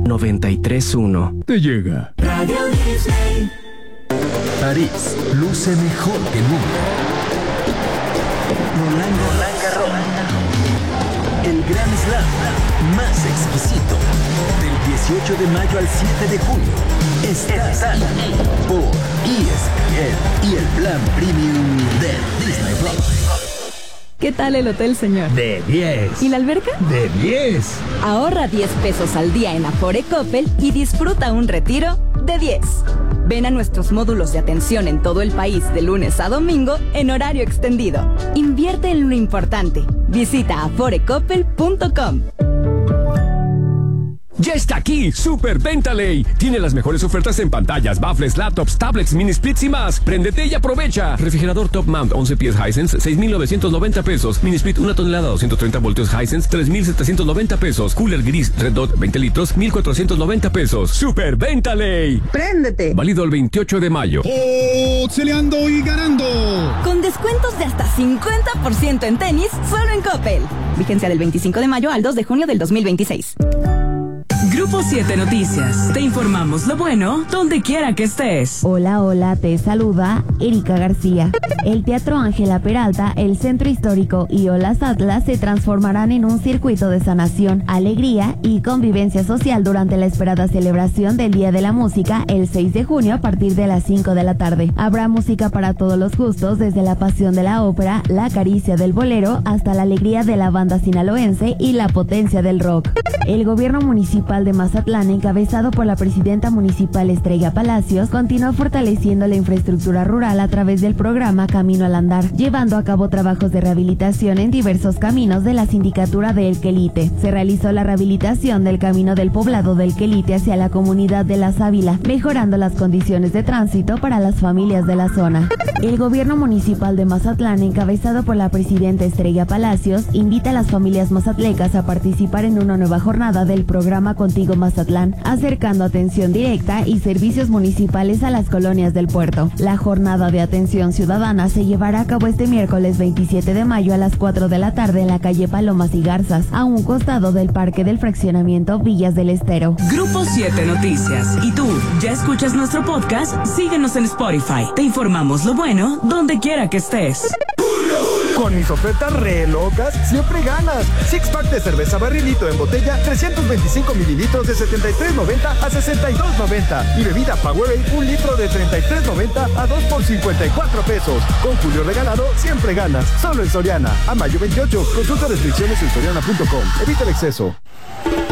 93.1 te llega. Radio Disney. París luce mejor que nunca. Roland Garros. El Grand Slam más exquisito. Del 18 de mayo al 7 de junio. Estás ahí por ESPN y el plan premium de Disney Plus. ¿Qué tal el hotel, señor? De 10. ¿Y la alberca? De 10. Ahorra 10 pesos al día en Afore Coppel y disfruta un retiro de 10. Ven a nuestros módulos de atención en todo el país de lunes a domingo en horario extendido. Invierte en lo importante. Visita aforecoppel.com. Ya está aquí, Super Venta Ley. Tiene las mejores ofertas en pantallas, baffles, laptops, tablets, mini splits y más. Préndete y aprovecha. Refrigerador Top Mount 11 pies Hisense, 6,990 pesos. Mini split 1 tonelada, 230 voltios Hisense, 3,790 pesos. Cooler gris Red Dot 20 litros, 1,490 pesos. Super Venta Ley. ¡Préndete! Válido el 28 de mayo. ¡Oxeleando y ganando! Con descuentos de hasta 50% en tenis, solo en Coppel. Vigencia del 25 de mayo al 2 de junio del 2026. Grupo 7 Noticias. Te informamos lo bueno donde quiera que estés. Hola, hola, te saluda Erika García. El Teatro Ángela Peralta, el Centro Histórico y Olas Atlas se transformarán en un circuito de sanación, alegría y convivencia social durante la esperada celebración del Día de la Música el 6 de junio a partir de las 5 de la tarde. Habrá música para todos los gustos, desde la pasión de la ópera, la caricia del bolero, hasta la alegría de la banda sinaloense y la potencia del rock. El gobierno municipal de Mazatlán, encabezado por la presidenta municipal Estrella Palacios, continúa fortaleciendo la infraestructura rural a través del programa Camino al Andar, llevando a cabo trabajos de rehabilitación en diversos caminos de la sindicatura de El Quelite. Se realizó la rehabilitación del camino del poblado del Quelite hacia la comunidad de La Sábila, mejorando las condiciones de tránsito para las familias de la zona. El gobierno municipal de Mazatlán, encabezado por la presidenta Estrella Palacios, invita a las familias mazatlecas a participar en una nueva jornada del programa Contigo Mazatlán, acercando atención directa y servicios municipales a las colonias del puerto. La jornada de atención ciudadana se llevará a cabo este miércoles 27 de mayo a las 4 de la tarde en la calle Palomas y Garzas, a un costado del parque del fraccionamiento Villas del Estero. Grupo 7 Noticias. ¿Y tú, ya escuchas nuestro podcast? Síguenos en Spotify. Te informamos lo bueno donde quiera que estés. Con mis ofertas re locas, siempre ganas. Six pack de cerveza barrilito en botella, 325 mililitros de 73.90 a 62.90. Y bebida Powerade, 1 litro de 33.90 a 2 por 54 pesos. Con Julio regalado, siempre ganas. Solo en Soriana. A mayo 28. Consulta restricciones en soriana.com. Evita el exceso.